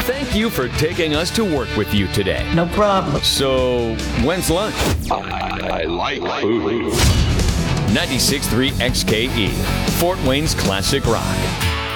Thank you for taking us to work with you today. No problem. So, when's lunch? I like food. 96.3 XKE, Fort Wayne's Classic Rock.